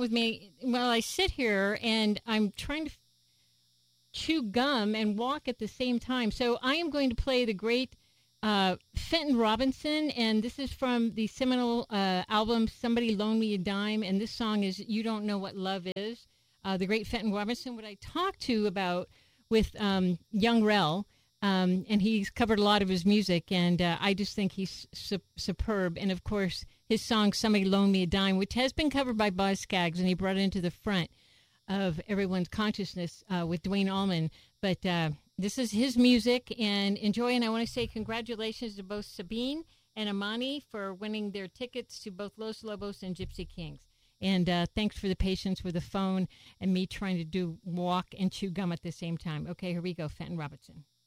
with me while I sit here and I'm trying to chew gum and walk at the same time. So I am going to play the great Fenton Robinson, and this is from the seminal album Somebody Loan Me a Dime, and this song is You Don't Know What Love Is. The great Fenton Robinson, what I talked to about with Young Rel, and he's covered a lot of his music, and I just think he's superb. And, of course, his song Somebody Loan Me a Dime, which has been covered by Boz Scaggs, and he brought it into the front of everyone's consciousness with Duane Allman. But this is his music, and enjoy. And I want to say congratulations to both Sabine and Amani for winning their tickets to both Los Lobos and Gypsy Kings. And thanks for the patience with the phone and me trying to walk and chew gum at the same time. Okay, here we go, Fenton Robinson.